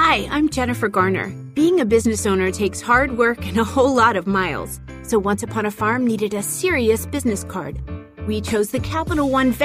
Hi, I'm Jennifer Garner. Being a business owner takes hard work and a whole lot of miles. So Once Upon a Farm needed a serious business card. We chose the Capital One